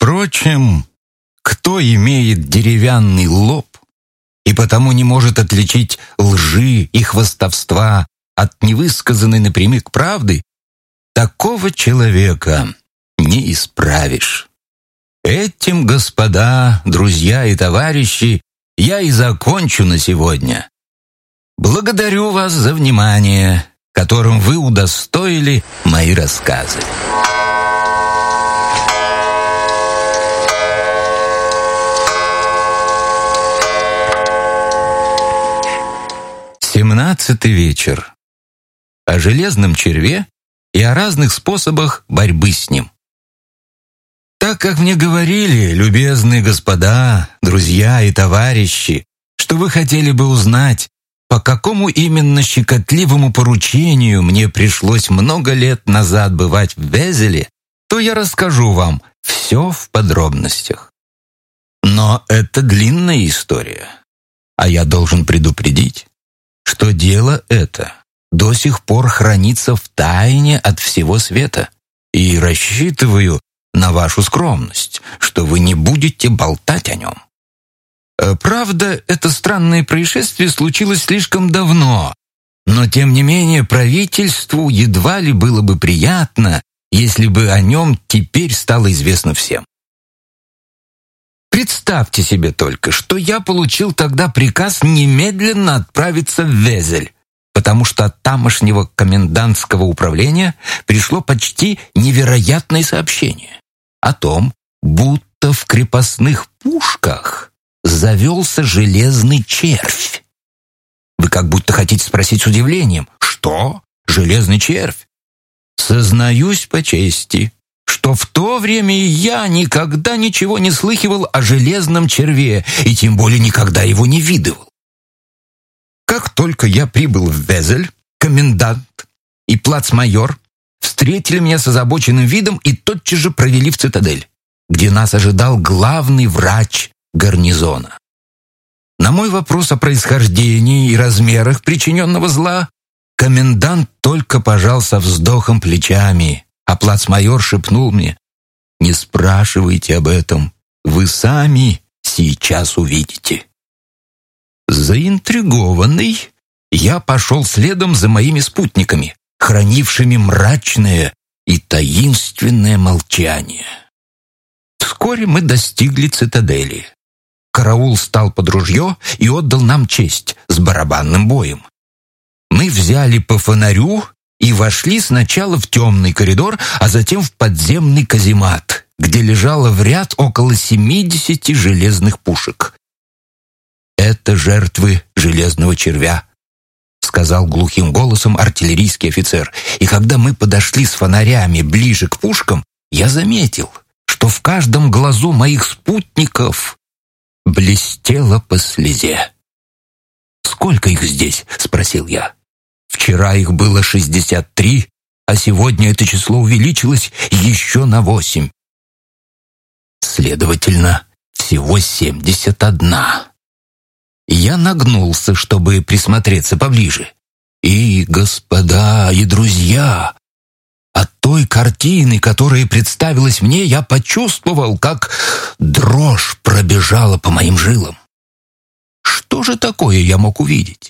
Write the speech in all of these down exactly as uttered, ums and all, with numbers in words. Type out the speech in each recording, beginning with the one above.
Впрочем, кто имеет деревянный лоб и потому не может отличить лжи и хвастовства от невысказанной напрямик правды, такого человека не исправишь. Этим, господа, друзья и товарищи, я и закончу на сегодня. Благодарю вас за внимание, которым вы удостоили мои рассказы. Семнадцатый вечер. О железном черве и о разных способах борьбы с ним. Так как мне говорили, любезные господа, друзья и товарищи, что вы хотели бы узнать, по какому именно щекотливому поручению мне пришлось много лет назад бывать в Везеле, то я расскажу вам все в подробностях. Но это длинная история, а я должен предупредить, что дело это до сих пор хранится в тайне от всего света, и рассчитываю на вашу скромность, что вы не будете болтать о нем. Правда, это странное происшествие случилось слишком давно, но тем не менее правительству едва ли было бы приятно, если бы о нем теперь стало известно всем. Представьте себе только, что я получил тогда приказ немедленно отправиться в Везель, потому что от тамошнего комендантского управления пришло почти невероятное сообщение о том, будто в крепостных пушках завелся железный червь. Вы как будто хотите спросить с удивлением: что? Железный червь? Сознаюсь по чести, что в то время и я никогда ничего не слыхивал о железном черве, и тем более никогда его не видывал. Как только я прибыл в Везель, комендант и плацмайор встретили меня с озабоченным видом и тотчас же провели в цитадель, где нас ожидал главный врач гарнизона. На мой вопрос о происхождении и размерах причиненного зла комендант только пожал со вздохом плечами, а плацмайор шепнул мне: «Не спрашивайте об этом, вы сами сейчас увидите». Заинтригованный, я пошел следом за моими спутниками, хранившими мрачное и таинственное молчание. Вскоре мы достигли цитадели. Караул стал под ружье и отдал нам честь с барабанным боем. Мы взяли по фонарю и вошли сначала в темный коридор, а затем в подземный каземат, где лежало в ряд около семидесяти железных пушек. «Это жертвы железного червя», — сказал глухим голосом артиллерийский офицер. И когда мы подошли с фонарями ближе к пушкам, я заметил, что в каждом глазу моих спутников блестело по слезе. «Сколько их здесь?» — спросил я. «Вчера их было шестьдесят три, а сегодня это число увеличилось еще на восемь. Следовательно, всего семьдесят одна». Я нагнулся, чтобы присмотреться поближе. И, господа и друзья, от той картины, которая представилась мне, я почувствовал, как дрожь пробежала по моим жилам. Что же такое я мог увидеть?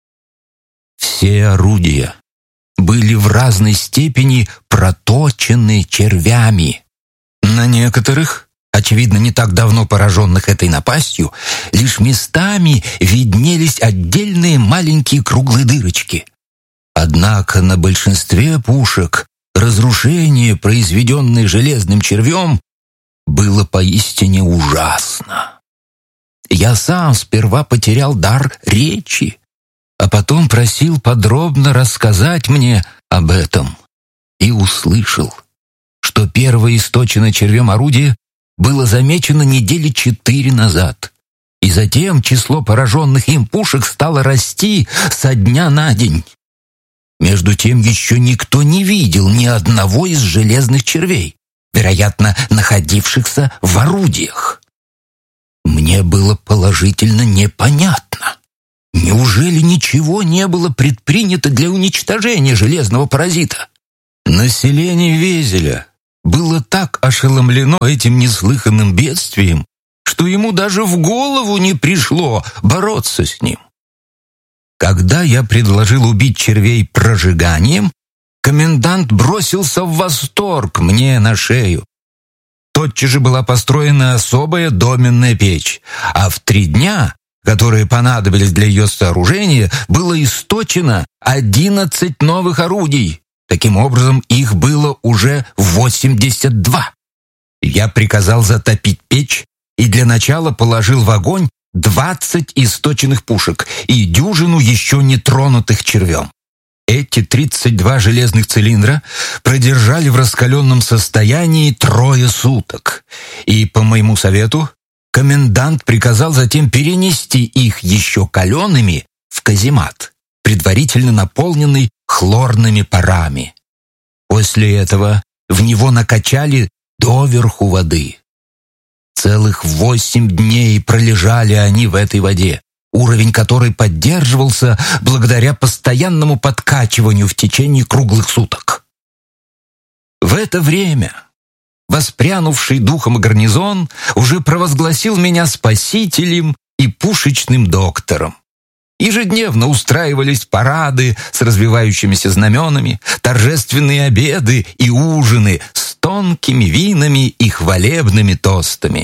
Все орудия были в разной степени проточены червями. На некоторых, очевидно, не так давно пораженных этой напастью, лишь местами виднелись отдельные маленькие круглые дырочки. Однако на большинстве пушек разрушение, произведенное железным червем, было поистине ужасно. Я сам сперва потерял дар речи, а потом просил подробно рассказать мне об этом и услышал, что первое источенное червем орудие было замечено недели четыре назад, и затем число пораженных им пушек стало расти со дня на день. Между тем еще никто не видел ни одного из железных червей, вероятно, находившихся в орудиях. Мне было положительно непонятно. Неужели ничего не было предпринято для уничтожения железного паразита? Население Везеля было так ошеломлено этим неслыханным бедствием, что ему даже в голову не пришло бороться с ним. Когда я предложил убить червей прожиганием, комендант бросился в восторг мне на шею. Тотчас же была построена особая доменная печь, а в три дня, которые понадобились для ее сооружения, было источено одиннадцать новых орудий. Таким образом, их было уже восемьдесят два. Я приказал затопить печь и для начала положил в огонь двадцать источенных пушек и дюжину еще не тронутых червем. Эти тридцать два железных цилиндра продержали в раскаленном состоянии трое суток, и, по моему совету, комендант приказал затем перенести их еще калеными в каземат, предварительно наполненный хлорными парами. После этого в него накачали доверху воды. Целых восемь дней пролежали они в этой воде, уровень которой поддерживался благодаря постоянному подкачиванию в течение круглых суток. В это время воспрянувший духом гарнизон уже провозгласил меня спасителем и пушечным доктором. Ежедневно устраивались парады с развивающимися знаменами, торжественные обеды и ужины с тонкими винами и хвалебными тостами.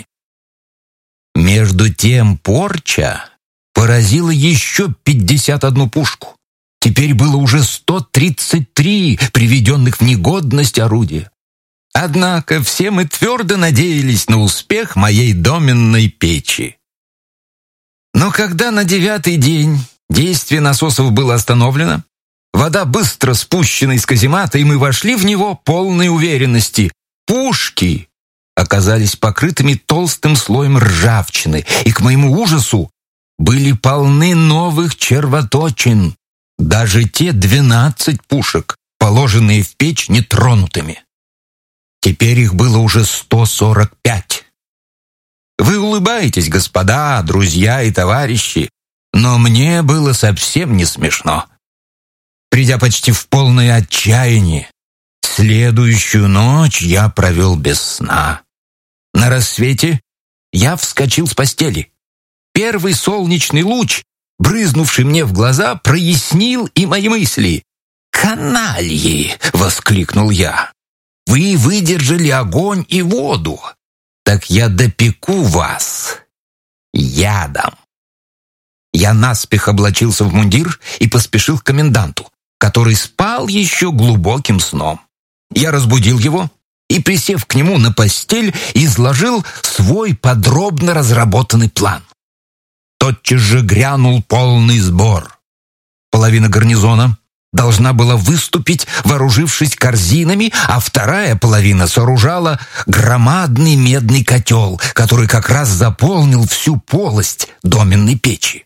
Между тем порча поразила еще пятьдесят одну пушку. Теперь было уже сто тридцать три приведенных в негодность орудия. Однако все мы твердо надеялись на успех моей доменной печи. Но когда на девятый день действие насосов было остановлено, вода быстро спущена из каземата, и мы вошли в него полной уверенности. Пушки оказались покрытыми толстым слоем ржавчины, и, к моему ужасу, были полны новых червоточин, даже те двенадцать пушек, положенные в печь нетронутыми. Теперь их было уже сто сорок пять. Вы улыбаетесь, господа, друзья и товарищи, но мне было совсем не смешно. Придя почти в полное отчаяние, следующую ночь я провел без сна. На рассвете я вскочил с постели. Первый солнечный луч, брызнувший мне в глаза, прояснил и мои мысли. «Канальи!» — воскликнул я. «Вы выдержали огонь и воду. Так я допеку вас ядом». Я наспех облачился в мундир и поспешил к коменданту, который спал еще глубоким сном. Я разбудил его и, присев к нему на постель, изложил свой подробно разработанный план. Тотчас же грянул полный сбор. Половина гарнизона должна была выступить, вооружившись корзинами, а вторая половина сооружала громадный медный котел, который как раз заполнил всю полость доменной печи.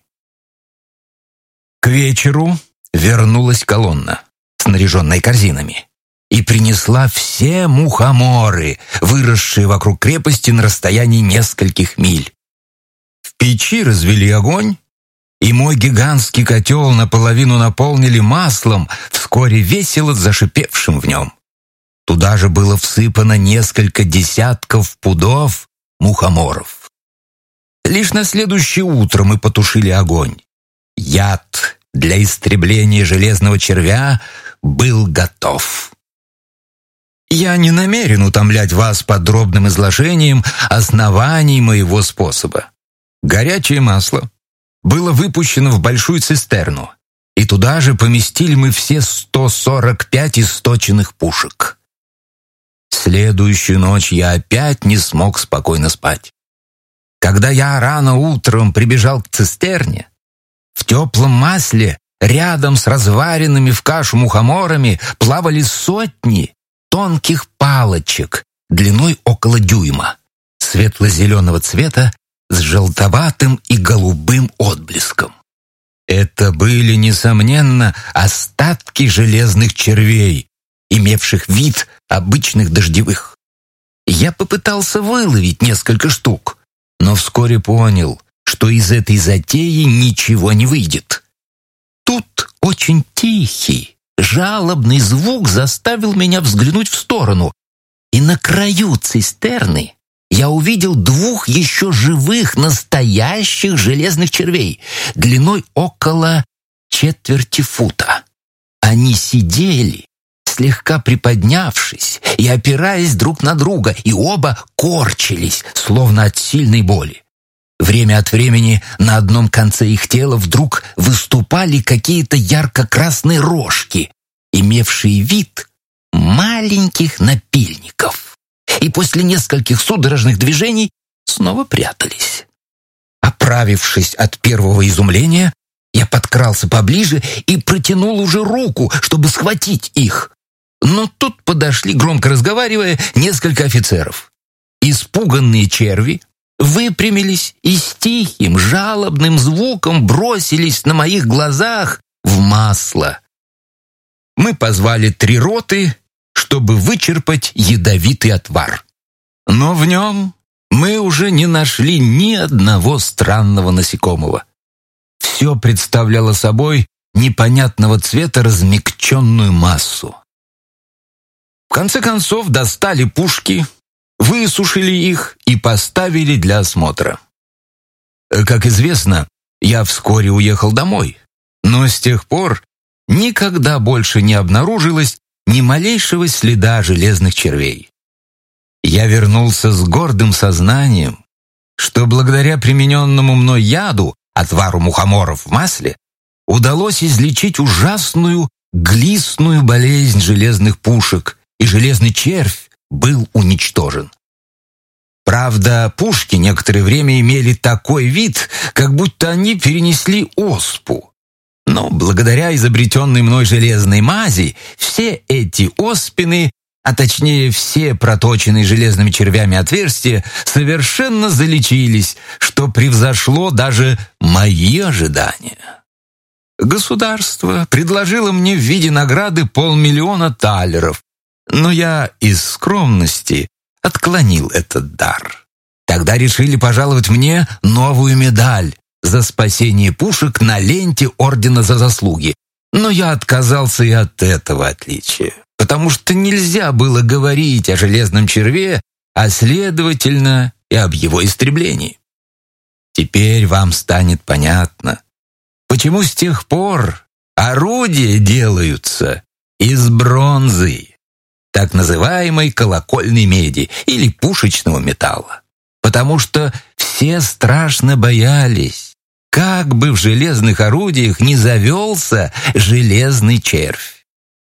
К вечеру вернулась колонна, снаряженная корзинами, и принесла все мухоморы, выросшие вокруг крепости на расстоянии нескольких миль. В печи развели огонь, и мой гигантский котел наполовину наполнили маслом, вскоре весело зашипевшим в нем. Туда же было всыпано несколько десятков пудов мухоморов. Лишь на следующее утро мы потушили огонь. Яд для истребления железного червя был готов. Я не намерен утомлять вас подробным изложением оснований моего способа. Горячее масло было выпущено в большую цистерну, и туда же поместили мы все сто сорок пять источенных пушек. Следующую ночь я опять не смог спокойно спать. Когда я рано утром прибежал к цистерне, в теплом масле рядом с разваренными в кашу мухоморами плавали сотни тонких палочек длиной около дюйма, светло-зеленого цвета с желтоватым и голубым отблеском. Это были, несомненно, остатки железных червей, имевших вид обычных дождевых. Я попытался выловить несколько штук, но вскоре понял, что из этой затеи ничего не выйдет. Тут очень тихий, жалобный звук заставил меня взглянуть в сторону, и на краю цистерны я увидел двух еще живых настоящих железных червей длиной около четверти фута. Они сидели, слегка приподнявшись и опираясь друг на друга, и оба корчились, словно от сильной боли. Время от времени на одном конце их тела вдруг выступали какие-то ярко-красные рожки, имевшие вид маленьких напильников, и после нескольких судорожных движений снова прятались. Оправившись от первого изумления, я подкрался поближе и протянул уже руку, чтобы схватить их. Но тут подошли, громко разговаривая, несколько офицеров. Испуганные черви выпрямились и с тихим, жалобным звуком бросились на моих глазах в масло. Мы позвали три роты, чтобы вычерпать ядовитый отвар. Но в нем мы уже не нашли ни одного странного насекомого. Все представляло собой непонятного цвета размягченную массу. В конце концов достали пушки, высушили их и поставили для осмотра. Как известно, я вскоре уехал домой, но с тех пор никогда больше не обнаружилось ни малейшего следа железных червей. Я вернулся с гордым сознанием, что благодаря примененному мной яду, отвару мухоморов в масле, удалось излечить ужасную глистную болезнь железных пушек, и железный червь был уничтожен. Правда, пушки некоторое время имели такой вид, как будто они перенесли оспу. Но благодаря изобретенной мной железной мази все эти оспины, а точнее все проточенные железными червями отверстия, совершенно залечились, что превзошло даже мои ожидания. Государство предложило мне в виде награды полмиллиона талеров, но я из скромности отклонил этот дар. Тогда решили пожаловать мне новую медаль за спасение пушек на ленте Ордена за заслуги. Но я отказался и от этого отличия, потому что нельзя было говорить о железном черве, а следовательно и об его истреблении. Теперь вам станет понятно, почему с тех пор орудия делаются из бронзы, так называемой колокольной меди или пушечного металла. Потому что все страшно боялись, как бы в железных орудиях не завелся железный червь.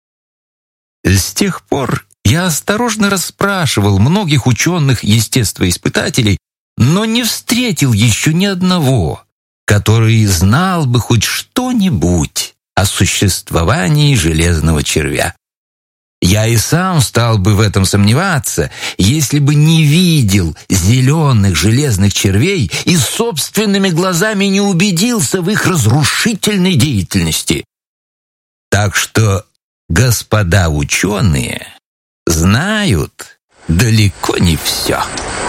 С тех пор я осторожно расспрашивал многих ученых-естествоиспытателей, но не встретил еще ни одного, который знал бы хоть что-нибудь о существовании железного червя. Я и сам стал бы в этом сомневаться, если бы не видел зеленых железных червей и собственными глазами не убедился в их разрушительной деятельности. Так что господа ученые знают далеко не все.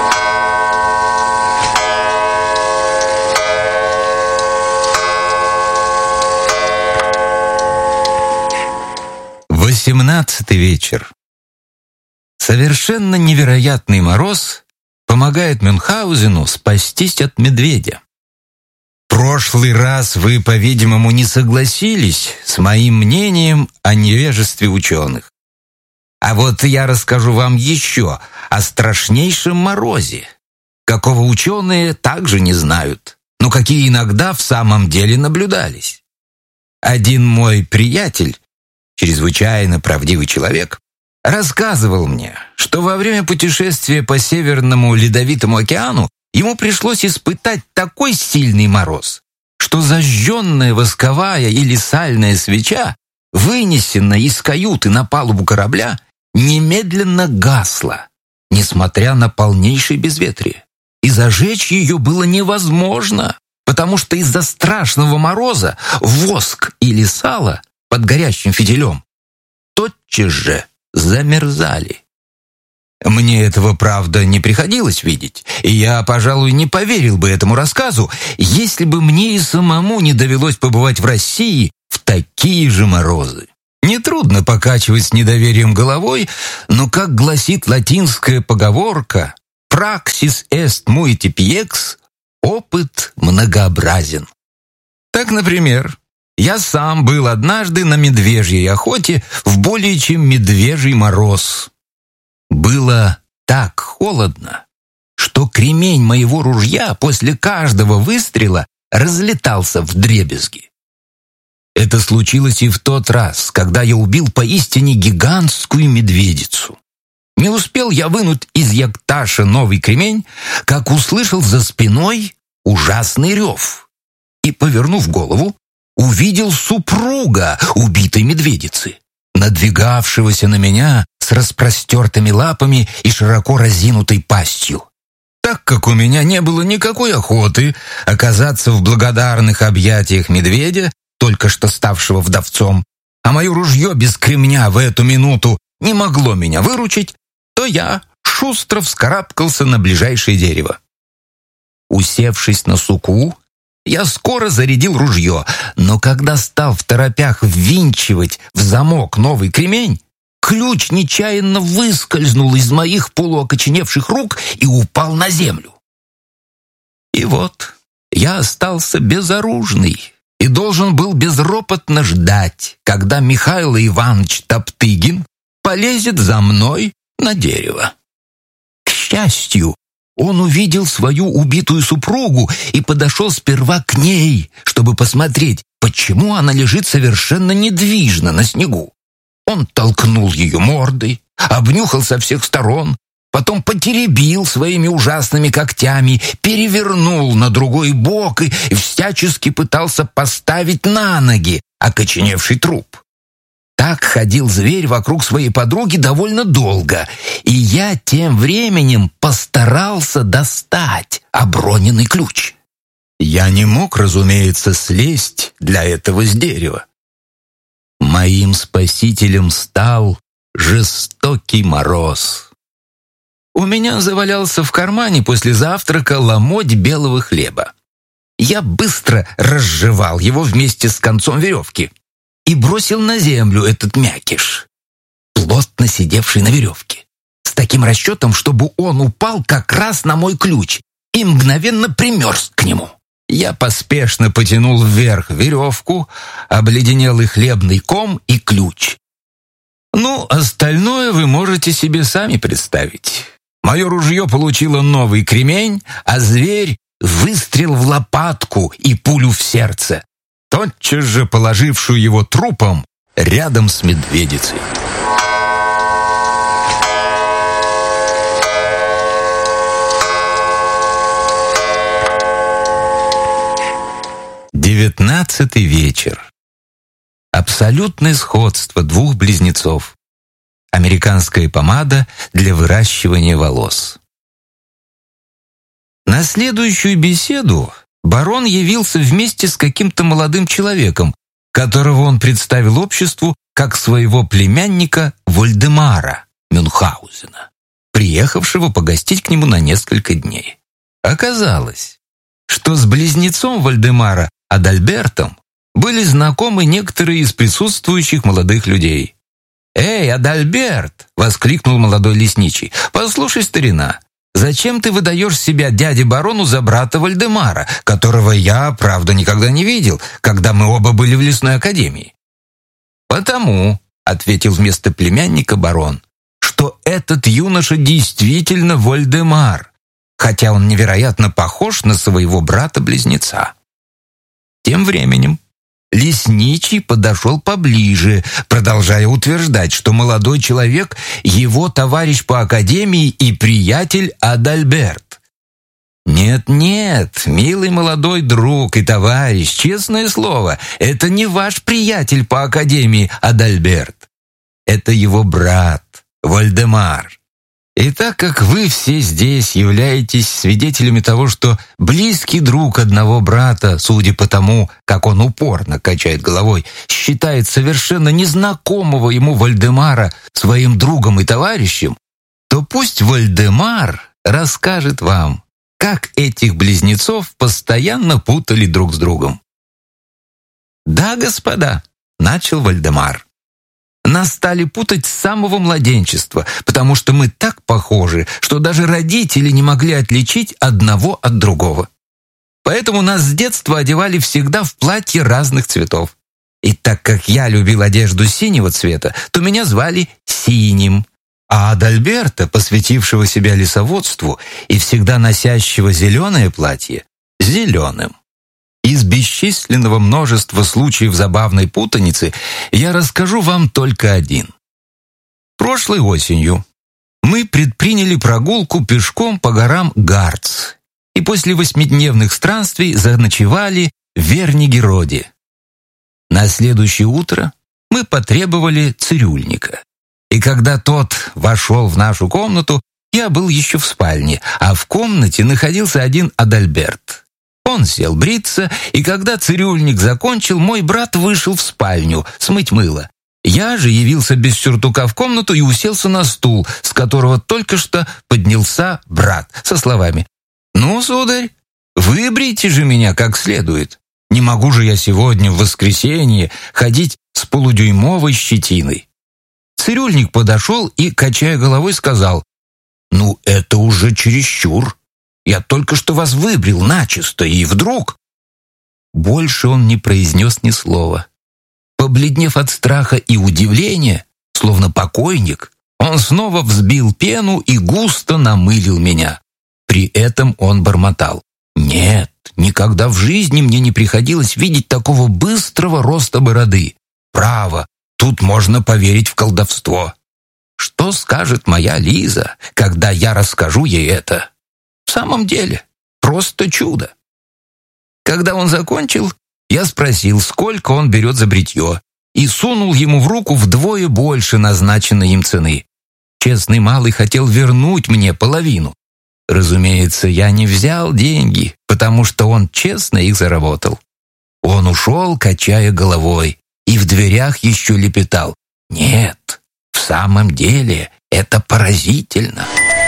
Восемнадцатый вечер. Совершенно невероятный мороз помогает Мюнхгаузену спастись от медведя. В прошлый раз вы, по-видимому, не согласились с моим мнением о невежестве ученых. А вот я расскажу вам еще о страшнейшем морозе, какого ученые также не знают, но какие иногда в самом деле наблюдались. Один мой приятель, чрезвычайно правдивый человек, рассказывал мне, что во время путешествия по Северному Ледовитому океану ему пришлось испытать такой сильный мороз, что зажженная восковая или сальная свеча, вынесенная из каюты на палубу корабля, немедленно гасла, несмотря на полнейшее безветрие. И зажечь ее было невозможно, потому что из-за страшного мороза воск или сало под горящим фитилем тотчас же замерзали. Мне этого, правда, не приходилось видеть, и я, пожалуй, не поверил бы этому рассказу, если бы мне и самому не довелось побывать в России в такие же морозы. Нетрудно покачивать с недоверием головой, но, как гласит латинская поговорка «praxis est multiplex», опыт многообразен. Так, например, я сам был однажды на медвежьей охоте в более чем медвежий мороз. Было так холодно, что кремень моего ружья после каждого выстрела разлетался вдребезги. Это случилось и в тот раз, когда я убил поистине гигантскую медведицу. Не успел я вынуть из якташа новый кремень, как услышал за спиной ужасный рев. И, повернув голову, увидел супруга убитой медведицы, надвигавшегося на меня с распростертыми лапами и широко разинутой пастью. Так как у меня не было никакой охоты оказаться в благодарных объятиях медведя, только что ставшего вдовцом, а мое ружье без кремня в эту минуту не могло меня выручить, то я шустро вскарабкался на ближайшее дерево. Усевшись на суку, я скоро зарядил ружье, но когда стал второпях ввинчивать в замок новый кремень, ключ нечаянно выскользнул из моих полуокоченевших рук и упал на землю. И вот я остался безоружный и должен был безропотно ждать, когда Михаил Иванович Топтыгин полезет за мной на дерево. К счастью, он увидел свою убитую супругу и подошел сперва к ней, чтобы посмотреть, почему она лежит совершенно недвижно на снегу. Он толкнул ее мордой, обнюхал со всех сторон, потом потеребил своими ужасными когтями, перевернул на другой бок и всячески пытался поставить на ноги окоченевший труп. Так ходил зверь вокруг своей подруги довольно долго, и я тем временем постарался достать оброненный ключ. Я не мог, разумеется, слезть для этого с дерева. Моим спасителем стал жестокий мороз. У меня завалялся в кармане после завтрака ломоть белого хлеба. Я быстро разжевал его вместе с концом веревки и бросил на землю этот мякиш, плотно сидевший на веревке, с таким расчетом, чтобы он упал как раз на мой ключ и мгновенно примерз к нему. Я поспешно потянул вверх веревку, обледенелый хлебный ком и ключ. Ну, остальное вы можете себе сами представить. Мое ружье получило новый кремень, а зверь — выстрел в лопатку и пулю в сердце, тотчас же положившую его трупом рядом с медведицей. Девятнадцатый вечер. Абсолютное сходство двух близнецов. Американская помада для выращивания волос. На следующую беседу барон явился вместе с каким-то молодым человеком, которого он представил обществу как своего племянника Вольдемара Мюнхгаузена, приехавшего погостить к нему на несколько дней. Оказалось, что с близнецом Вольдемара Адальбертом были знакомы некоторые из присутствующих молодых людей. «Эй, Адальберт!» — воскликнул молодой лесничий. «Послушай, старина, зачем ты выдаешь себя дяде-барону за брата Вольдемара, которого я, правда, никогда не видел, когда мы оба были в лесной академии?» «Потому», — ответил вместо племянника барон, «что этот юноша действительно Вольдемар, хотя он невероятно похож на своего брата-близнеца». Тем временем лесничий подошел поближе, продолжая утверждать, что молодой человек — его товарищ по академии и приятель Адальберт. «Нет-нет, милый молодой друг и товарищ, честное слово, это не ваш приятель по академии Адальберт. Это его брат Вольдемар. И так как вы все здесь являетесь свидетелями того, что близкий друг одного брата, судя по тому, как он упорно качает головой, считает совершенно незнакомого ему Вольдемара своим другом и товарищем, то пусть Вольдемар расскажет вам, как этих близнецов постоянно путали друг с другом». «Да, господа», — начал Вольдемар, Нас стали путать с самого младенчества, потому что мы так похожи, что даже родители не могли отличить одного от другого. Поэтому нас с детства одевали всегда в платья разных цветов. И так как я любил одежду синего цвета, то меня звали Синим. А Адальберта, посвятившего себя лесоводству и всегда носящего зеленое платье, Зеленым. Из бесчисленного множества случаев забавной путаницы я расскажу вам только один. Прошлой осенью мы предприняли прогулку пешком по горам Гарц и после восьмидневных странствий заночевали в Вернигероде. На следующее утро мы потребовали цирюльника. И когда тот вошел в нашу комнату, я был еще в спальне, а в комнате находился один Адальберт. Он сел бриться, и когда цирюльник закончил, мой брат вышел в спальню смыть мыло. Я же явился без сюртука в комнату и уселся на стул, с которого только что поднялся брат, со словами: «Ну, сударь, выбрейте же меня как следует. Не могу же я сегодня, в воскресенье, ходить с полудюймовой щетиной». Цирюльник подошел и, качая головой, сказал: «Ну, это уже чересчур. Я только что вас выбрил начисто, и вдруг...» Больше он не произнес ни слова. Побледнев от страха и удивления, словно покойник, он снова взбил пену и густо намылил меня. При этом он бормотал: «Нет, никогда в жизни мне не приходилось видеть такого быстрого роста бороды. Право, тут можно поверить в колдовство. Что скажет моя Лиза, когда я расскажу ей это? В самом деле, просто чудо». Когда он закончил, я спросил, сколько он берет за бритье, и сунул ему в руку вдвое больше назначенной им цены. Честный малый хотел вернуть мне половину. Разумеется, я не взял деньги, потому что он честно их заработал. Он ушел, качая головой, и в дверях еще лепетал: «Нет, в самом деле это поразительно».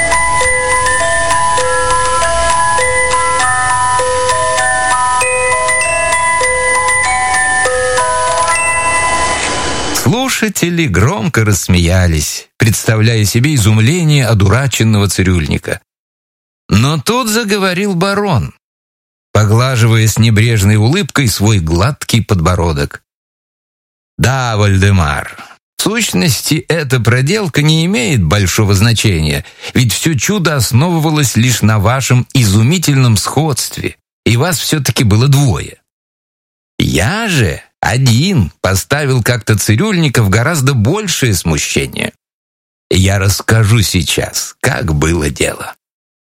Слушатели громко рассмеялись, представляя себе изумление одураченного цирюльника. Но тут заговорил барон, поглаживая с небрежной улыбкой свой гладкий подбородок. «Да, Вальдемар, в сущности, эта проделка не имеет большого значения, ведь все чудо основывалось лишь на вашем изумительном сходстве, и вас все-таки было двое. Я же один поставил как-то цирюльника в гораздо большее смущение. Я расскажу сейчас, как было дело.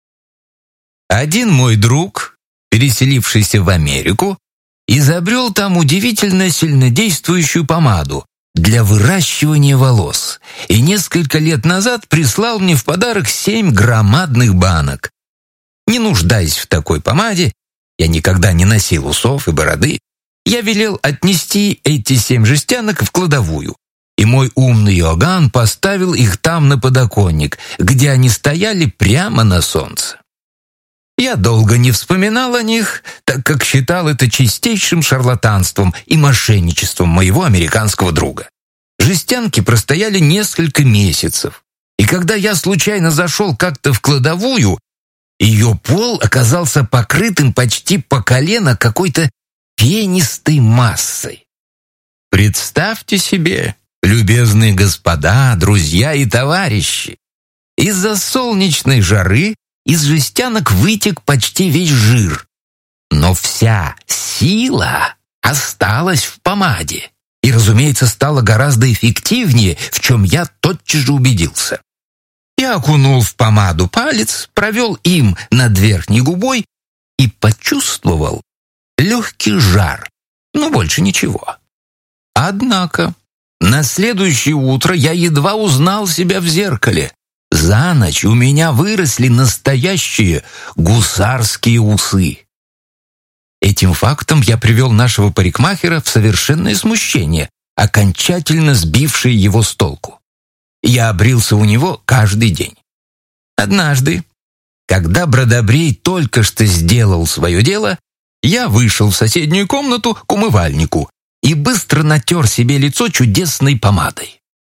Один мой друг, переселившийся в Америку, изобрел там удивительно сильнодействующую помаду для выращивания волос и несколько лет назад прислал мне в подарок семь громадных банок. Не нуждаясь в такой помаде, я никогда не носил усов и бороды, я велел отнести эти семь жестянок в кладовую, и мой умный Иоганн поставил их там на подоконник, где они стояли прямо на солнце. Я долго не вспоминал о них, так как считал это чистейшим шарлатанством и мошенничеством моего американского друга. Жестянки простояли несколько месяцев, и когда я случайно зашел как-то в кладовую, ее пол оказался покрытым почти по колено какой-то пенистой массой. Представьте себе, любезные господа, друзья и товарищи, из-за солнечной жары из жестянок вытек почти весь жир, но вся сила осталась в помаде и, разумеется, стала гораздо эффективнее, в чем я тотчас же убедился. Я окунул в помаду палец, провел им над верхней губой и почувствовал легкий жар, но больше ничего. Однако на следующее утро я едва узнал себя в зеркале. За ночь у меня выросли настоящие гусарские усы. Этим фактом я привел нашего парикмахера в совершенное смущение, окончательно сбившее его с толку. Я обрился у него каждый день. Однажды, когда Бродобрей только что сделал свое дело, я вышел в соседнюю комнату к умывальнику и быстро натер себе лицо чудесной помадой.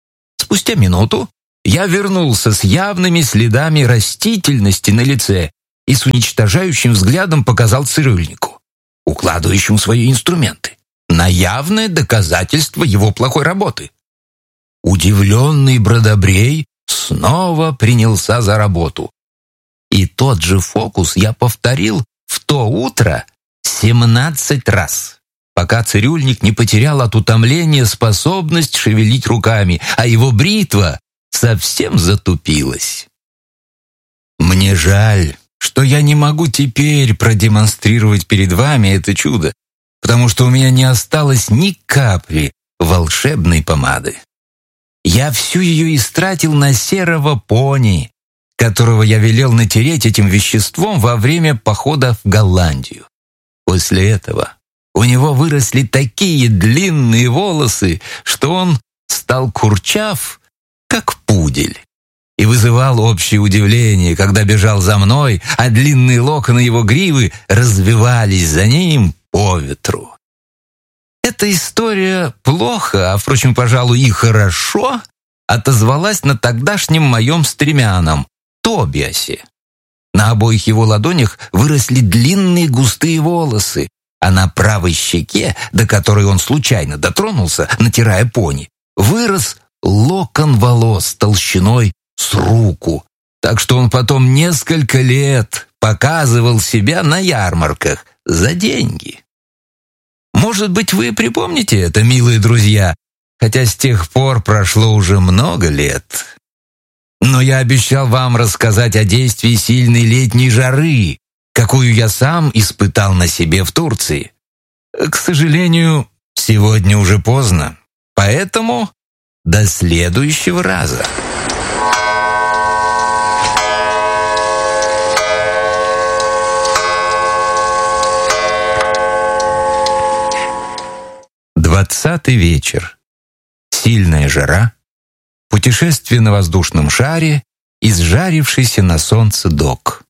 спустя минуту я вернулся с явными следами растительности на лице и с уничтожающим взглядом показал цирюльнику, укладывающему свои инструменты, на явное доказательство его плохой работы. Удивленный Бродобрей снова принялся за работу. И тот же фокус я повторил в то утро семнадцать раз, пока цирюльник не потерял от утомления способность шевелить руками, а его бритва совсем затупилась. Мне жаль, что я не могу теперь продемонстрировать перед вами это чудо, потому что у меня не осталось ни капли волшебной помады. Я всю ее истратил на серого пони, которого я велел натереть этим веществом во время похода в Голландию. После этого у него выросли такие длинные волосы, что он стал курчав, как пудель, и вызывал общее удивление, когда бежал за мной, а длинные локоны его гривы развивались за ним по ветру. Эта история плохо, а, впрочем, пожалуй, и хорошо отозвалась на тогдашнем моем стремянном Тобиасе. На обоих его ладонях выросли длинные густые волосы, а на правой щеке, до которой он случайно дотронулся, натирая пони, вырос локон волос толщиной с руку, так что он потом несколько лет показывал себя на ярмарках за деньги. Может быть, вы припомните это, милые друзья, хотя с тех пор прошло уже много лет. Но я обещал вам рассказать о действии сильной летней жары, какую я сам испытал на себе в Турции. К сожалению, сегодня уже поздно, поэтому до следующего раза. Двадцатый вечер. Сильная жара. Путешествие на воздушном шаре, изжарившийся на солнце док.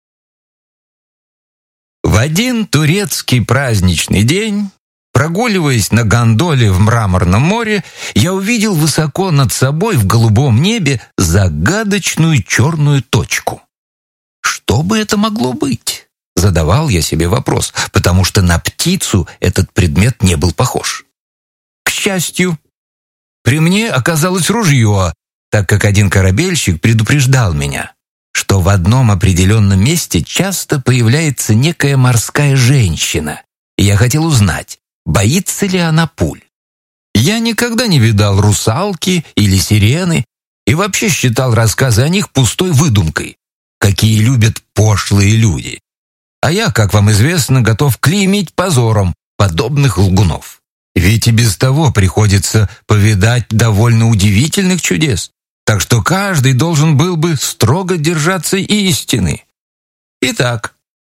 В один турецкий праздничный день, прогуливаясь на гондоле в Мраморном море, я увидел высоко над собой в голубом небе загадочную черную точку. Что бы это могло быть? Задавал я себе вопрос, потому что на птицу этот предмет не был похож. К счастью, при мне оказалось ружье, так как один корабельщик предупреждал меня, что в одном определенном месте часто появляется некая морская женщина, и я хотел узнать, боится ли она пуль. Я никогда не видал русалки или сирены и вообще считал рассказы о них пустой выдумкой, какие любят пошлые люди. А я, как вам известно, готов клеймить позором подобных лгунов. Ведь и без того приходится повидать довольно удивительных чудес, так что каждый должен был бы строго держаться истины. Итак,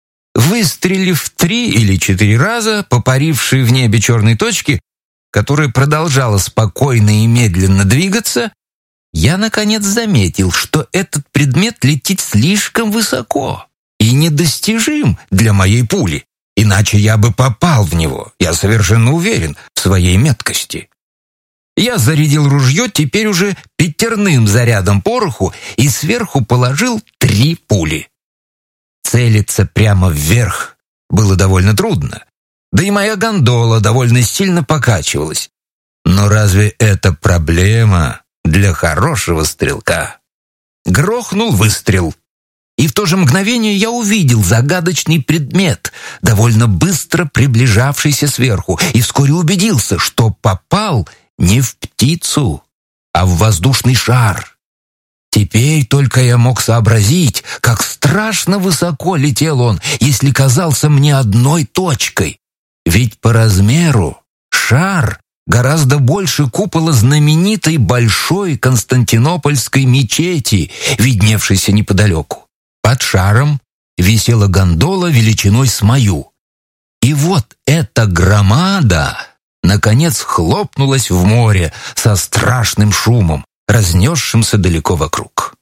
выстрелив три или четыре раза по парившей в небе черной точке, которая продолжала спокойно и медленно двигаться, я, наконец, заметил, что этот предмет летит слишком высоко и недостижим для моей пули. Иначе я бы попал в него, я совершенно уверен в своей меткости. Я зарядил ружье теперь уже пятерным зарядом пороху и сверху положил три пули. Целиться прямо вверх было довольно трудно, да и моя гондола довольно сильно покачивалась. Но разве это проблема для хорошего стрелка? Грохнул выстрел. И в то же мгновение я увидел загадочный предмет, довольно быстро приближавшийся сверху, и вскоре убедился, что попал не в птицу, а в воздушный шар. Теперь только я мог сообразить, как страшно высоко летел он, если казался мне одной точкой. Ведь по размеру шар гораздо больше купола знаменитой большой Константинопольской мечети, видневшейся неподалеку. Под шаром висела гондола величиной с мою. И вот эта громада, наконец, хлопнулась в море со страшным шумом, разнесшимся далеко вокруг.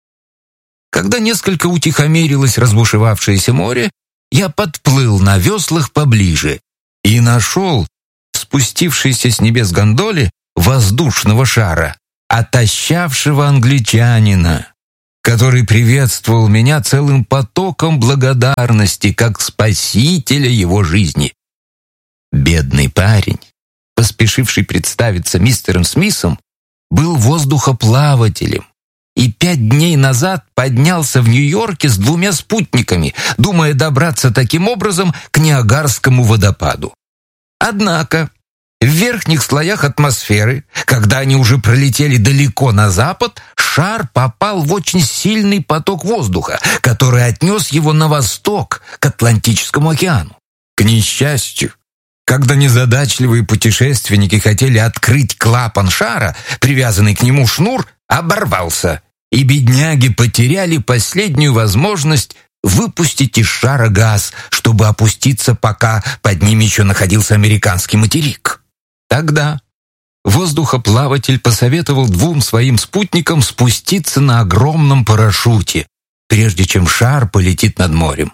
Когда несколько утихомирилось разбушевавшееся море, я подплыл на веслах поближе и нашел в спустившейся с небес гондоле воздушного шара отощавшего англичанина, который приветствовал меня целым потоком благодарности как спасителя его жизни. Бедный парень, поспешивший представиться мистером Смитом, был воздухоплавателем и пять дней назад поднялся в Нью-Йорке с двумя спутниками, думая добраться таким образом к Ниагарскому водопаду. Однако в верхних слоях атмосферы, когда они уже пролетели далеко на запад, шар попал в очень сильный поток воздуха, который отнес его на восток, к Атлантическому океану. К несчастью, когда незадачливые путешественники хотели открыть клапан шара, привязанный к нему шнур оборвался, и бедняги потеряли последнюю возможность выпустить из шара газ, чтобы опуститься, пока под ним еще находился американский материк. Тогда воздухоплаватель посоветовал двум своим спутникам спуститься на огромном парашюте, прежде чем шар полетит над морем.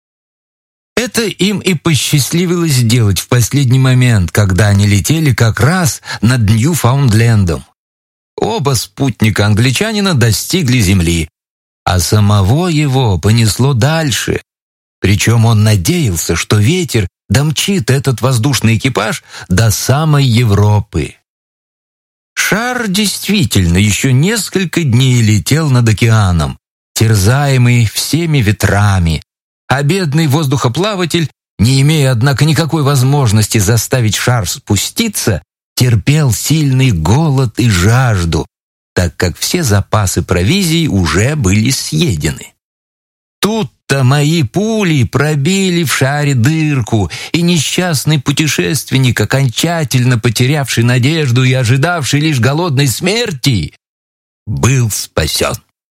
Это им и посчастливилось сделать в последний момент, когда они летели как раз над Ньюфаундлендом. Оба спутника англичанина достигли земли, а самого его понесло дальше. Причем он надеялся, что ветер домчит этот воздушный экипаж до самой Европы. Шар действительно еще несколько дней летел над океаном, терзаемый всеми ветрами, а бедный воздухоплаватель, не имея, однако, никакой возможности заставить шар спуститься, терпел сильный голод и жажду, так как все запасы провизии уже были съедены. Тут-то мои пули пробили в шаре дырку, и несчастный путешественник, окончательно потерявший надежду и ожидавший лишь голодной смерти, был спасен.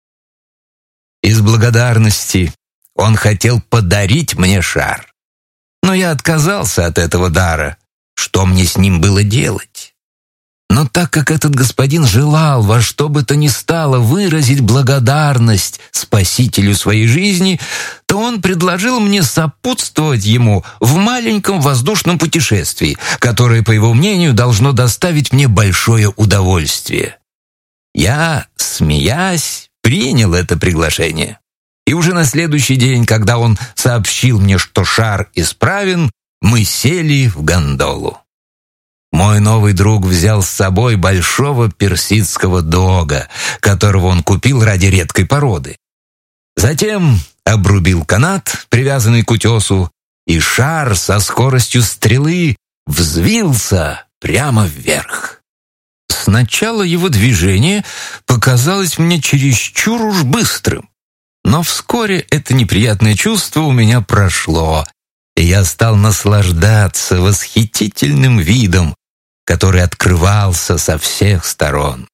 Из благодарности он хотел подарить мне шар, но я отказался от этого дара. Что мне с ним было делать? Но так как этот господин желал во что бы то ни стало выразить благодарность спасителю своей жизни, то он предложил мне сопутствовать ему в маленьком воздушном путешествии, которое, по его мнению, должно доставить мне большое удовольствие. Я, смеясь, принял это приглашение. И уже на следующий день, когда он сообщил мне, что шар исправен, мы сели в гондолу. Мой новый друг взял с собой большого персидского дога, которого он купил ради редкой породы. Затем обрубил канат, привязанный к утесу, и шар со скоростью стрелы взвился прямо вверх. Сначала его движение показалось мне чересчур уж быстрым, но вскоре это неприятное чувство у меня прошло, и я стал наслаждаться восхитительным видом, который открывался со всех сторон.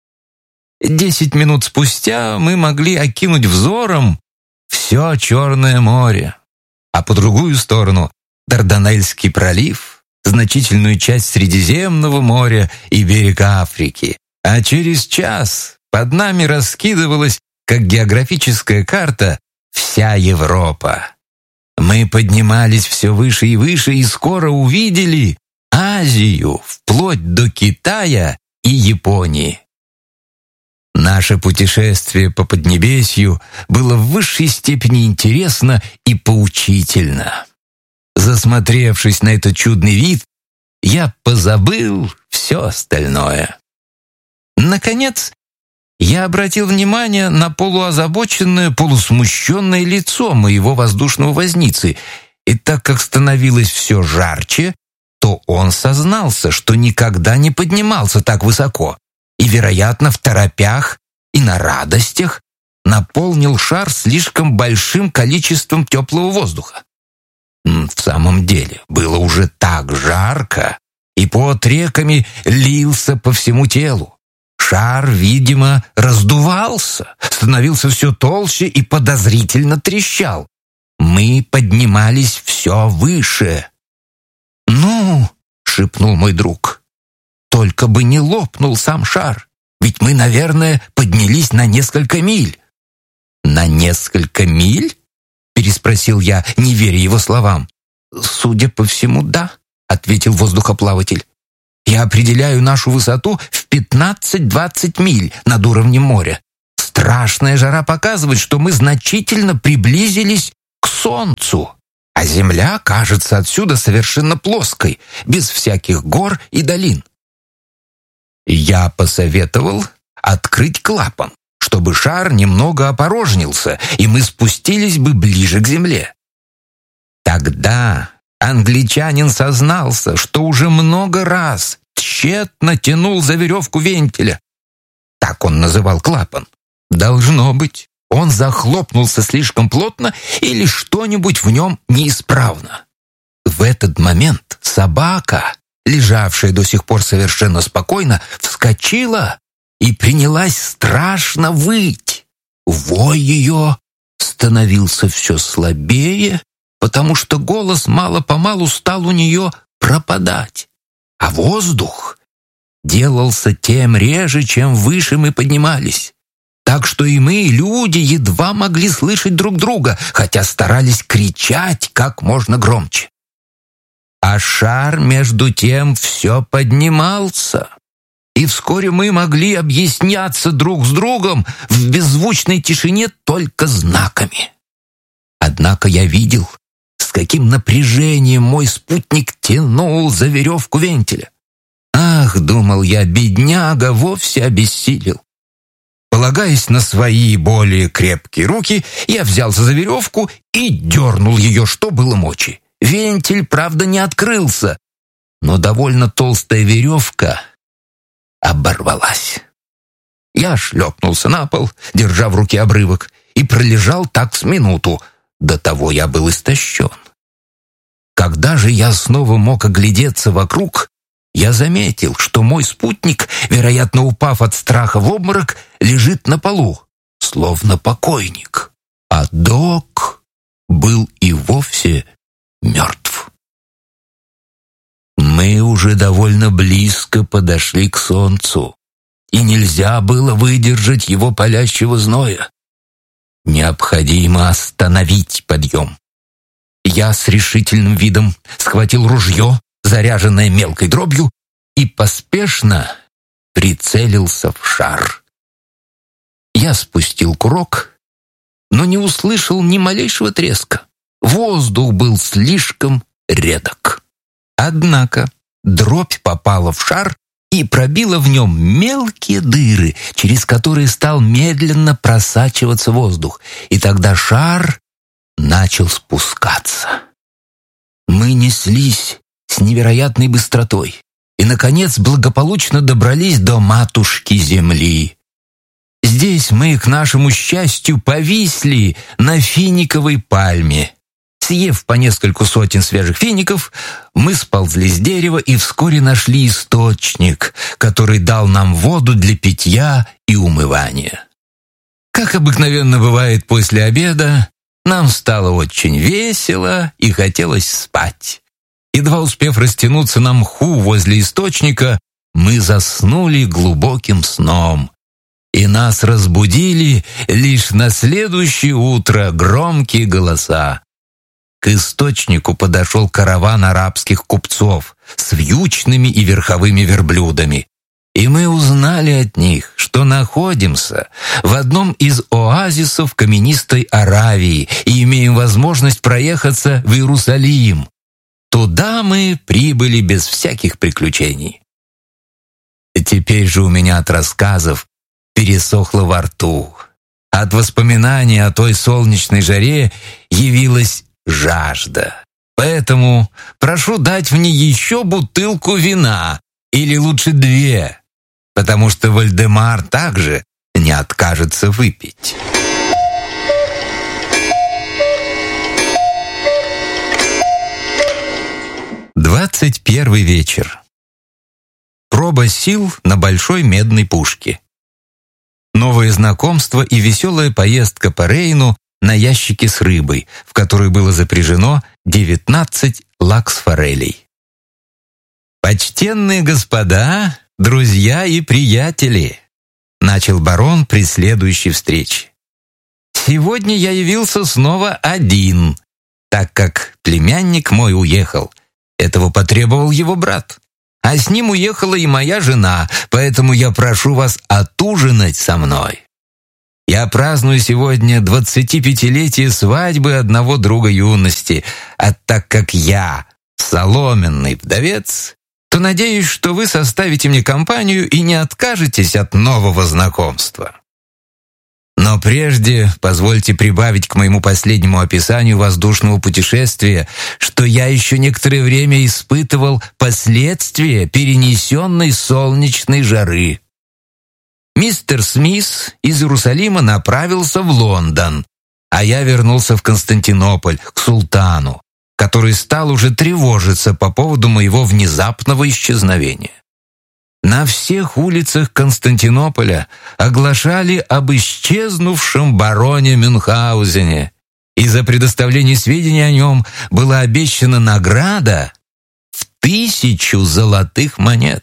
Десять минут спустя мы могли окинуть взором все Черное море, а по другую сторону Дарданельский пролив, значительную часть Средиземного моря и берег Африки, а через час под нами раскидывалась, как географическая карта, вся Европа. Мы поднимались все выше и выше и скоро увидели Азию, вплоть до Китая и Японии. Наше путешествие по Поднебесью было в высшей степени интересно и поучительно. Засмотревшись на этот чудный вид, я позабыл все остальное. Наконец, я обратил внимание на полуозабоченное, полусмущенное лицо моего воздушного возницы, и так как становилось все жарче, то он сознался, что никогда не поднимался так высоко, и, вероятно, в торопях и на радостях наполнил шар слишком большим количеством теплого воздуха. В самом деле, было уже так жарко, и пот реками лился по всему телу. Шар, видимо, раздувался, становился все толще и подозрительно трещал. Мы поднимались все выше. «Ну», — шепнул мой друг, — «только бы не лопнул сам шар, ведь мы, наверное, поднялись на несколько миль». «На несколько миль?» — переспросил я, не веря его словам. «Судя по всему, да», — ответил воздухоплаватель. Я определяю нашу высоту в пятнадцать-двадцать миль над уровнем моря. Страшная жара показывает, что мы значительно приблизились к Солнцу, а Земля кажется отсюда совершенно плоской, без всяких гор и долин. Я посоветовал открыть клапан, чтобы шар немного опорожнился, и мы спустились бы ближе к Земле. Тогда англичанин сознался, что уже много раз тщетно тянул за веревку вентиля. Так он называл клапан. Должно быть, он захлопнулся слишком плотно или что-нибудь в нем неисправно. В этот момент собака, лежавшая до сих пор совершенно спокойно, вскочила и принялась страшно выть. Вой ее становился все слабее, потому что голос мало-помалу стал у нее пропадать, а воздух делался тем реже, чем выше мы поднимались. Так что и мы, люди, едва могли слышать друг друга, хотя старались кричать как можно громче. А шар, между тем, все поднимался, и вскоре мы могли объясняться друг с другом в беззвучной тишине только знаками. Однако я видел, с каким напряжением мой спутник тянул за веревку вентиля. Ах, думал я, бедняга вовсе обессилел. Полагаясь на свои более крепкие руки, я взялся за веревку и дернул ее, что было мочи. Вентиль, правда, не открылся, но довольно толстая веревка оборвалась. Я шлепнулся на пол, держа в руке обрывок, и пролежал так с минуту. До того я был истощен. Когда же я снова мог оглядеться вокруг, я заметил, что мой спутник, вероятно, упав от страха в обморок, лежит на полу, словно покойник, а Док был и вовсе мертв. Мы уже довольно близко подошли к Солнцу, и нельзя было выдержать его палящего зноя. Необходимо остановить подъем. Я с решительным видом схватил ружье, заряженное мелкой дробью, и поспешно прицелился в шар. Я спустил курок, но не услышал ни малейшего треска. Воздух был слишком редок. Однако дробь попала в шар и пробила в нем мелкие дыры, через которые стал медленно просачиваться воздух, и тогда шар начал спускаться. Мы неслись с невероятной быстротой и, наконец, благополучно добрались до матушки Земли. Здесь мы, к нашему счастью, повисли на финиковой пальме. Съев по нескольку сотен свежих фиников, мы сползли с дерева и вскоре нашли источник, который дал нам воду для питья и умывания. Как обыкновенно бывает после обеда, нам стало очень весело и хотелось спать. Едва успев растянуться на мху возле источника, мы заснули глубоким сном, и нас разбудили лишь на следующее утро громкие голоса. К источнику подошел караван арабских купцов с вьючными и верховыми верблюдами, и мы узнали от них, что находимся в одном из оазисов каменистой Аравии и имеем возможность проехаться в Иерусалим. Туда мы прибыли без всяких приключений. Теперь же у меня от рассказов пересохло во рту. От воспоминаний о той солнечной жаре явилась жажда. Поэтому прошу дать мне еще бутылку вина, или лучше две, потому что Вальдемар также не откажется выпить. Двадцать первый вечер. Проба сил на большой медной пушке. Новое знакомство и веселая поездка по Рейну на ящике с рыбой, в которой было запряжено девятнадцать лакс-форелей. «Почтенные господа, друзья и приятели», — начал барон при следующей встрече. «Сегодня я явился снова один, так как племянник мой уехал. Этого потребовал его брат. а с ним уехала и моя жена, поэтому я прошу вас отужинать со мной. Я праздную сегодня двадцатипятилетие свадьбы одного друга юности, а так как я соломенный вдовец, то надеюсь, что вы составите мне компанию и не откажетесь от нового знакомства. Но прежде позвольте прибавить к моему последнему описанию воздушного путешествия, что я еще некоторое время испытывал последствия перенесенной солнечной жары. Мистер Смит из Иерусалима направился в Лондон, а я вернулся в Константинополь, к султану, который стал уже тревожиться по поводу моего внезапного исчезновения. На всех улицах Константинополя оглашали об исчезнувшем бароне Мюнхгаузене, и за предоставление сведений о нем была обещана награда в тысячу золотых монет.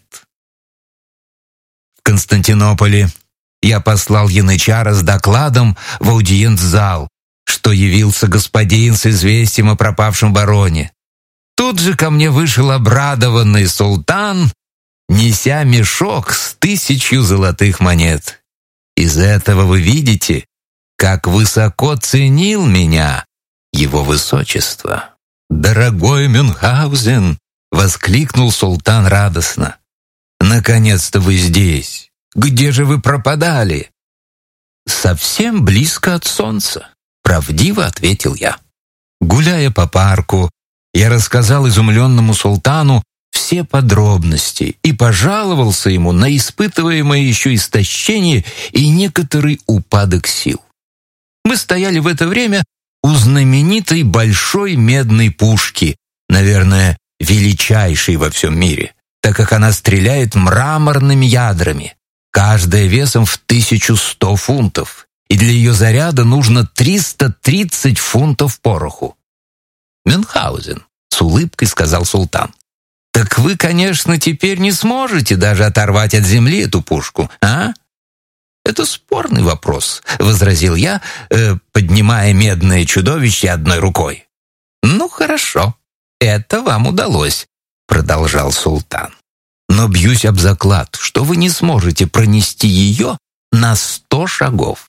В Константинополе я послал янычара с докладом в аудиенц-зал, что явился господин с известием о пропавшем бароне. Тут же ко мне вышел обрадованный султан, неся мешок с тысячью золотых монет. Из этого вы видите, как высоко ценил меня его высочество. «Дорогой Мюнхгаузен!» — воскликнул султан радостно. «Наконец-то вы здесь! Где же вы пропадали?» «Совсем близко от солнца», — правдиво ответил я. Гуляя по парку, я рассказал изумленному султану все подробности и пожаловался ему на испытываемое еще истощение и некоторый упадок сил. Мы стояли в это время у знаменитой большой медной пушки, наверное, величайшей во всем мире, так как она стреляет мраморными ядрами, каждая весом в тысячу сто фунтов, и для ее заряда нужно триста тридцать фунтов пороху. «Мюнхгаузен», — с улыбкой сказал султан, «так вы, конечно, теперь не сможете даже оторвать от земли эту пушку, а?» «Это спорный вопрос», — возразил я, э, поднимая медное чудовище одной рукой. «Ну, хорошо, это вам удалось», — продолжал султан. «Но бьюсь об заклад, что вы не сможете пронести ее на сто шагов».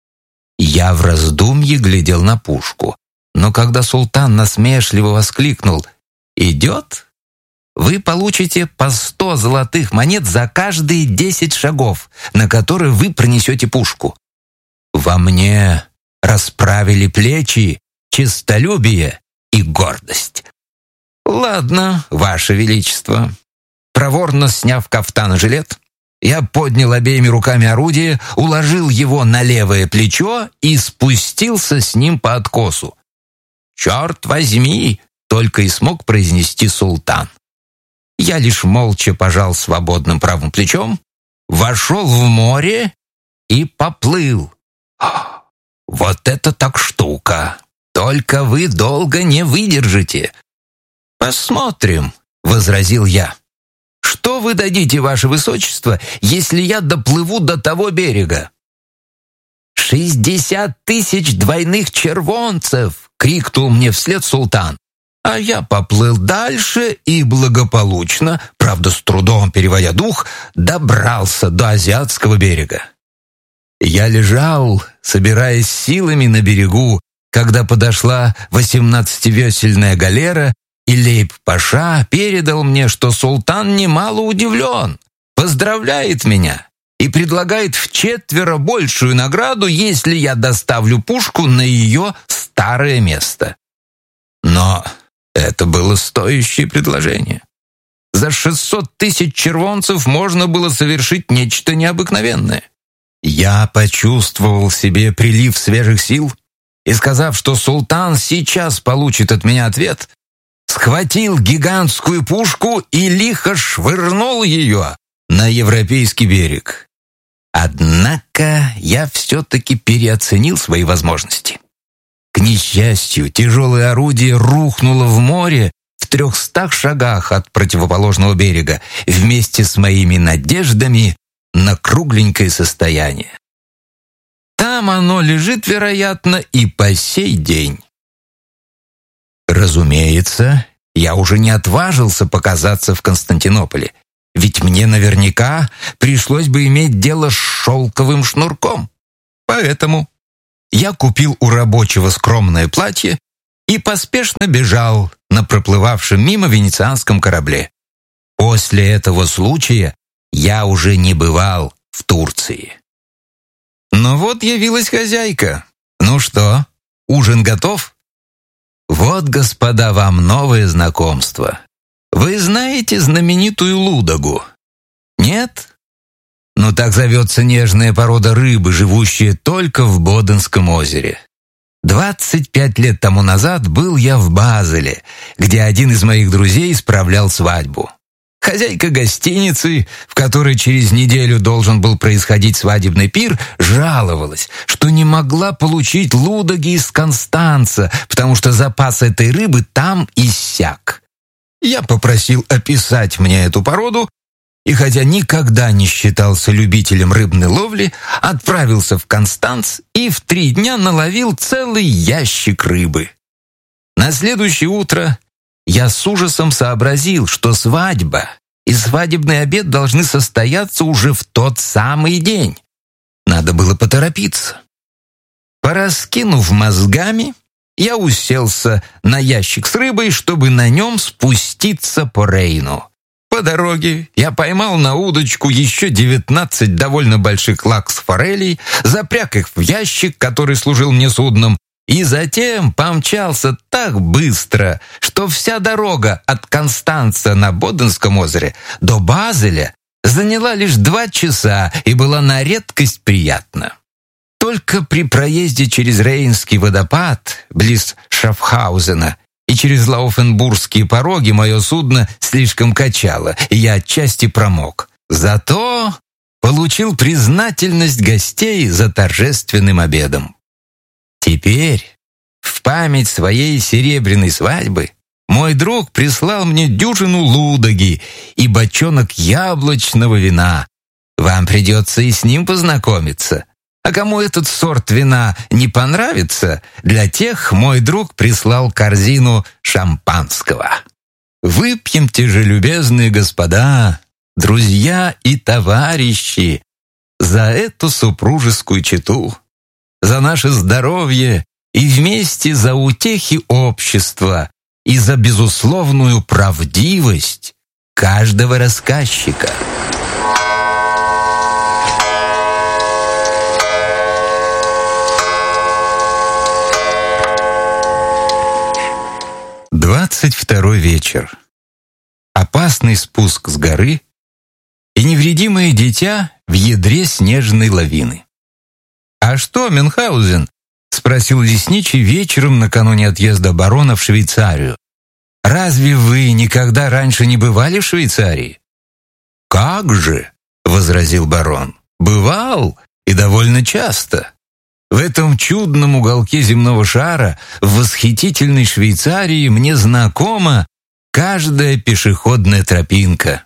Я в раздумье глядел на пушку, но когда султан насмешливо воскликнул «Идет?», вы получите по сто золотых монет за каждые десять шагов, на которые вы пронесете пушку. Во мне расправили плечи, честолюбие и гордость. «Ладно, Ваше Величество». Проворно сняв кафтан и жилет, я поднял обеими руками орудие, уложил его на левое плечо и спустился с ним по откосу. «Черт возьми!» — только и смог произнести султан. Я лишь молча пожал свободным правым плечом, вошел в море и поплыл. «Вот это так штука! Только вы долго не выдержите!» «Посмотрим», — возразил я. «Что вы дадите, Ваше Высочество, если я доплыву до того берега?» «Шестьдесят тысяч двойных червонцев!» — крикнул мне вслед султан. А я поплыл дальше и благополучно, правда с трудом переводя дух, добрался до азиатского берега. Я лежал, собираясь силами на берегу, когда подошла восемнадцативесельная галера, и лейб-паша передал мне, что султан немало удивлен, поздравляет меня и предлагает вчетверо большую награду, если я доставлю пушку на ее старое место. Но это было стоящее предложение. За шестьсот тысяч червонцев можно было совершить нечто необыкновенное. Я почувствовал в себе прилив свежих сил и, сказав, что султан сейчас получит от меня ответ, схватил гигантскую пушку и лихо швырнул ее на европейский берег. Однако я все-таки переоценил свои возможности. К несчастью, тяжелое орудие рухнуло в море в трехстах шагах от противоположного берега вместе с моими надеждами на кругленькое состояние. Там оно лежит, вероятно, и по сей день. Разумеется, я уже не отважился показаться в Константинополе ведь мне наверняка пришлось бы иметь дело с шелковым шнурком. Поэтому я купил у рабочего скромное платье и поспешно бежал на проплывавшем мимо венецианском корабле. После этого случая я уже не бывал в Турции. Но вот явилась хозяйка. «Ну что, ужин готов?» «Вот, господа, вам новое знакомство. Вы знаете знаменитую лудогу? Нет? Ну так зовется нежная порода рыбы, живущая только в Боденском озере. Двадцать пять лет тому назад был я в Базеле, где один из моих друзей справлял свадьбу. Хозяйка гостиницы, в которой через неделю должен был происходить свадебный пир, жаловалась, что не могла получить лудоги из Констанца, потому что запас этой рыбы там иссяк. Я попросил описать мне эту породу, и хотя никогда не считался любителем рыбной ловли, отправился в Констанц и в три дня наловил целый ящик рыбы. На следующее утро я с ужасом сообразил, что свадьба и свадебный обед должны состояться уже в тот самый день. Надо было поторопиться. Пораскинув мозгами, я уселся на ящик с рыбой, чтобы на нем спуститься по Рейну. По дороге я поймал на удочку еще девятнадцать довольно больших лакс-форелей, запряг их в ящик, который служил мне судном, и затем помчался так быстро, что вся дорога от Констанца на Боденском озере до Базеля заняла лишь два часа и была на редкость приятна. Только при проезде через Рейнский водопад, близ Шафхаузена, и через Лауфенбургские пороги мое судно слишком качало, и я отчасти промок. Зато получил признательность гостей за торжественным обедом. Теперь, в память своей серебряной свадьбы, мой друг прислал мне дюжину лудоги и бочонок яблочного вина. Вам придется и с ним познакомиться. А кому этот сорт вина не понравится, для тех мой друг прислал корзину шампанского. Выпьемте же, любезные господа, друзья и товарищи, за эту супружескую чету, за наше здоровье и вместе за утехи общества и за безусловную правдивость каждого рассказчика. Двадцать второй вечер. Опасный спуск с горы и невредимое дитя в ядре снежной лавины. «А что, Мюнхгаузен?» — спросил лесничий вечером накануне отъезда барона в Швейцарию. «Разве вы никогда раньше не бывали в Швейцарии?» «Как же!» — возразил барон. «Бывал, и довольно часто. В этом чудном уголке земного шара, в восхитительной Швейцарии, мне знакома каждая пешеходная тропинка.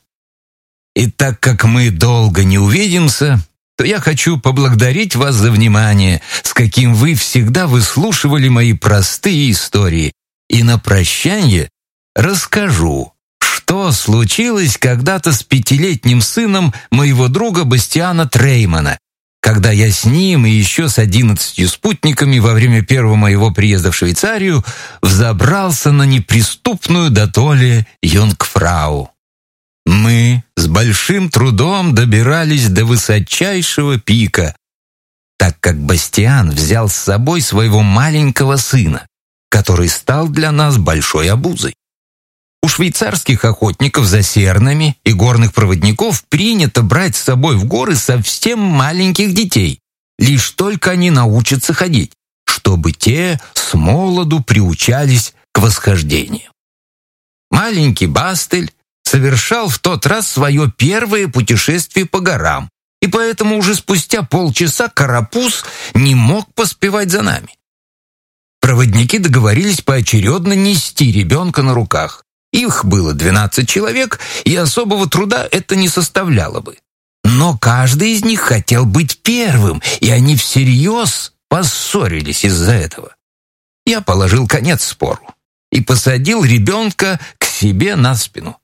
И так как мы долго не увидимся, то я хочу поблагодарить вас за внимание, с каким вы всегда выслушивали мои простые истории, и на прощанье расскажу, что случилось когда-то с пятилетним сыном моего друга Бастиана Треймана, когда я с ним и еще с одиннадцатью спутниками во время первого моего приезда в Швейцарию взобрался на неприступную дотоле Юнгфрау. Мы с большим трудом добирались до высочайшего пика, так как Бастиан взял с собой своего маленького сына, который стал для нас большой обузой. У швейцарских охотников за сернами и горных проводников принято брать с собой в горы совсем маленьких детей, лишь только они научатся ходить, чтобы те с молоду приучались к восхождению. Маленький Бастель совершал в тот раз свое первое путешествие по горам, и поэтому уже спустя полчаса карапуз не мог поспевать за нами. Проводники договорились поочередно нести ребенка на руках. Их было двенадцать человек, и особого труда это не составляло бы. Но каждый из них хотел быть первым, и они всерьез поссорились из-за этого. Я положил конец спору и посадил ребенка к себе на спину.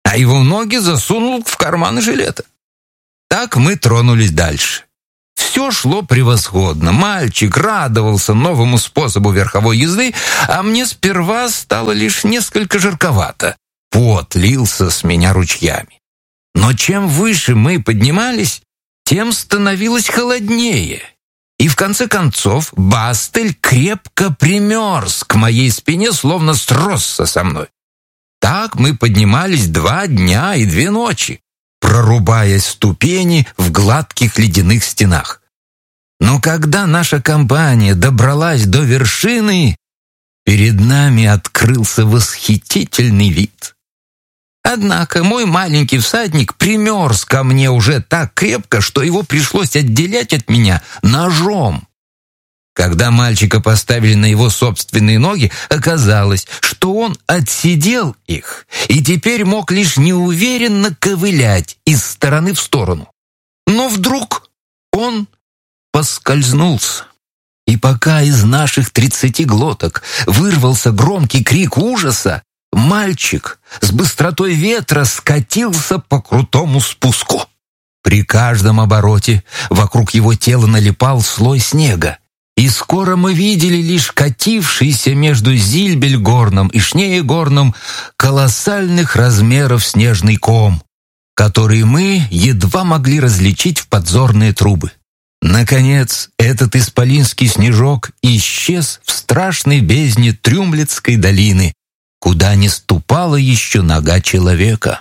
а его ноги засунул в карманы жилета. Так мы тронулись дальше. Все шло превосходно. Мальчик радовался новому способу верховой езды, а мне сперва стало лишь несколько жарковато. Пот лился с меня ручьями. Но чем выше мы поднимались, тем становилось холоднее. И в конце концов Бастель крепко примерз к моей спине, словно сросся со мной. Так мы поднимались два дня и две ночи, прорубая ступени в гладких ледяных стенах. Но когда наша компания добралась до вершины, перед нами открылся восхитительный вид. Однако мой маленький всадник примерз ко мне уже так крепко, что его пришлось отделять от меня ножом. Когда мальчика поставили на его собственные ноги, оказалось, что он отсидел их и теперь мог лишь неуверенно ковылять из стороны в сторону. Но вдруг он поскользнулся. И пока из наших тридцати глоток вырвался громкий крик ужаса, мальчик с быстротой ветра скатился по крутому спуску. При каждом обороте вокруг его тела налипал слой снега, и скоро мы видели лишь катившийся между Зильбельгорном и Шнеегорном колоссальных размеров снежный ком, который мы едва могли различить в подзорные трубы. Наконец, этот исполинский снежок исчез в страшной бездне Трюмлицкой долины, куда не ступала еще нога человека.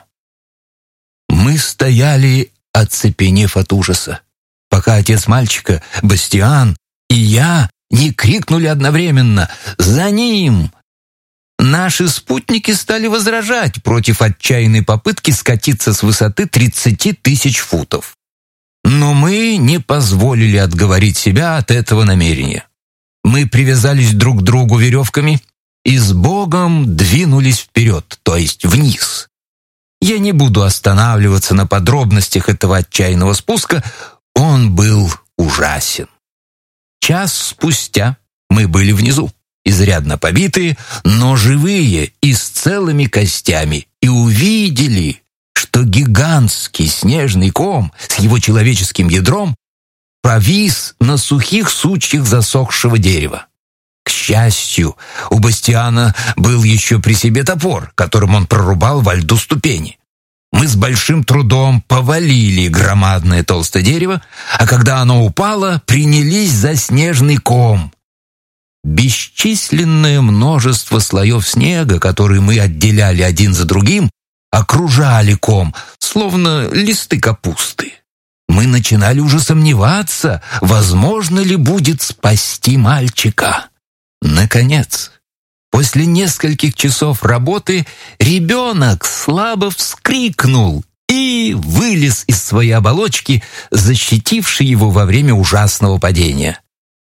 Мы стояли, оцепенев от ужаса, пока отец мальчика, Бастиан, и я не крикнули одновременно «За ним!». Наши спутники стали возражать против отчаянной попытки скатиться с высоты тридцати тысяч футов. Но мы не позволили отговорить себя от этого намерения. Мы привязались друг к другу веревками и с Богом двинулись вперед, то есть вниз. Я не буду останавливаться на подробностях этого отчаянного спуска, он был ужасен. Час спустя мы были внизу, изрядно побитые, но живые и с целыми костями, и увидели, что гигантский снежный ком с его человеческим ядром повис на сухих сучьях засохшего дерева. К счастью, у Бастиана был еще при себе топор, которым он прорубал во льду ступени. Мы с большим трудом повалили громадное толстое дерево, а когда оно упало, принялись за снежный ком. Бесчисленное множество слоев снега, которые мы отделяли один за другим, окружали ком, словно листы капусты. Мы начинали уже сомневаться, возможно ли будет спасти мальчика. Наконец, после нескольких часов работы, ребенок слабо вскрикнул и вылез из своей оболочки, защитившей его во время ужасного падения.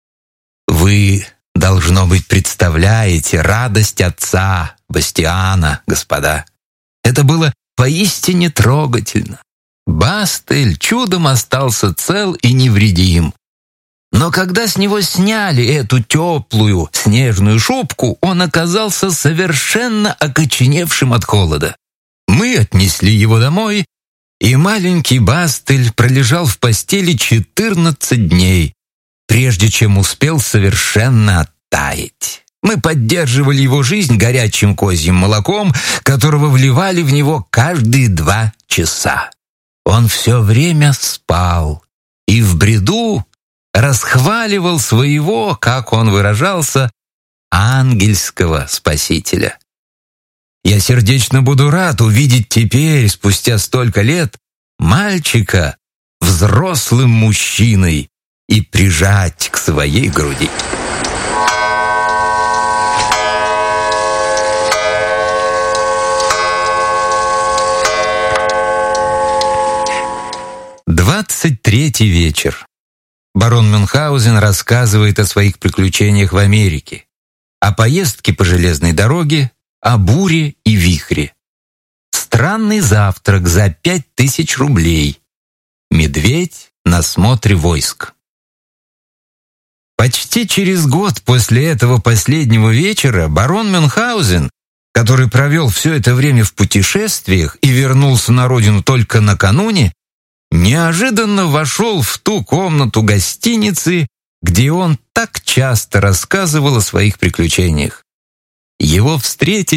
Вы, должно быть, представляете радость отца Бастиана, господа. Это было поистине трогательно. Бастель чудом остался цел и невредим. Но когда с него сняли эту теплую снежную шубку, он оказался совершенно окоченевшим от холода. Мы отнесли его домой, и маленький Бастель пролежал в постели четырнадцать дней, прежде чем успел совершенно оттаять. Мы поддерживали его жизнь горячим козьим молоком, которого вливали в него каждые два часа. Он все время спал и в бреду расхваливал своего, как он выражался, ангельского спасителя. Я сердечно буду рад увидеть теперь, спустя столько лет, мальчика взрослым мужчиной и прижать к своей груди. Двадцать третий вечер. Барон Мюнхгаузен рассказывает о своих приключениях в Америке, о поездке по железной дороге, о буре и вихре. Странный завтрак за пять тысяч рублей. Медведь на смотре войск. Почти через год после этого последнего вечера барон Мюнхгаузен который провел все это время в путешествиях и вернулся на родину только накануне, неожиданно вошел в ту комнату гостиницы, где он так часто рассказывал о своих приключениях. Его встретили